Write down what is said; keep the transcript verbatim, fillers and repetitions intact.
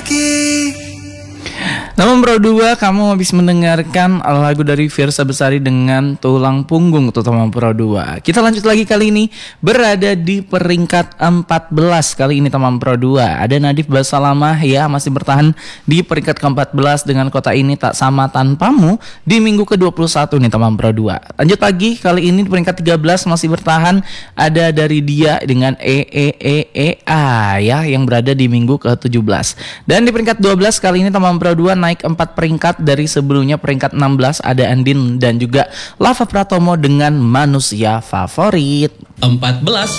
Namun Pro dua, kamu habis mendengarkan lagu dari Fiersa Besari dengan Tulang Punggung untuk teman Pro dua. Kita lanjut lagi, kali ini berada di peringkat empat belas. Kali ini teman Pro dua ada Nadif Basalamah ya, masih bertahan di peringkat keempat belas dengan Kota Ini Tak Sama Tanpamu di minggu ke dua puluh satu nih teman Pro dua. Lanjut lagi, kali ini di peringkat tiga belas masih bertahan ada Dari Dia dengan E E E E A ya, yang berada di minggu ke tujuh belas. Dan di peringkat dua belas kali ini teman Pro dua naik empat peringkat dari sebelumnya. Peringkat enam belas ada Andin dan juga Lava Pratomo dengan Manusia Favorit. empat belas